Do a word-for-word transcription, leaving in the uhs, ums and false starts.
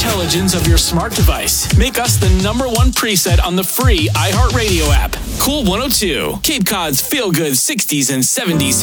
intelligence of your smart device. Make us the number one preset on the free iHeartRadio app. Cool one oh two, Cape Cod's feel-good sixties and seventies